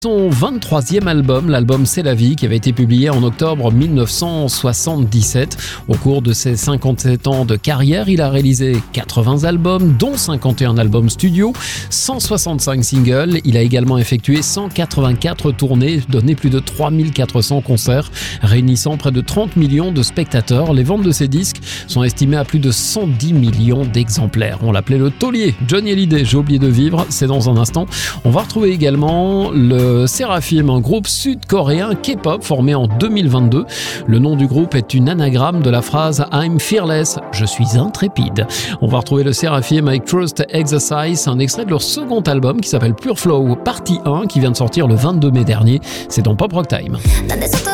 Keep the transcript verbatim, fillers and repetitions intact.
Son vingt-troisième album, l'album C'est la vie, qui avait été publié en octobre dix-neuf cent soixante-dix-sept. Au cours de ses cinquante-sept ans de carrière, il a réalisé quatre-vingts albums, dont cinquante et un albums studio, cent soixante-cinq singles. Il a également effectué cent quatre-vingt-quatre tournées, donné plus de trois mille quatre cents concerts, réunissant près de trente millions de spectateurs. Les ventes de ses disques sont estimées à plus de cent dix millions d'exemplaires. On l'appelait le taulier. Johnny Hallyday, J'ai oublié de vivre, c'est dans un instant. On va retrouver également le Seraphim, un groupe sud-coréen K-pop formé en deux mille vingt-deux. Le nom du groupe est une anagramme de la phrase I'm fearless, je suis intrépide. On va retrouver le Seraphim avec Trust Exercise, un extrait de leur second album qui s'appelle Pure Flow, partie un, qui vient de sortir le vingt-deux mai dernier. C'est dans Pop Rock Time.